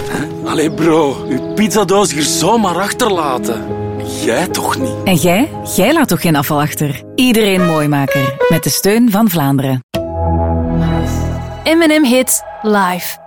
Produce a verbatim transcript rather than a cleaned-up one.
Allee bro, uw pizzadoos hier zomaar achterlaten. Jij toch niet? En jij? Jij laat toch geen afval achter? Iedereen Mooimaker. Met de steun van Vlaanderen. M en M Hits live.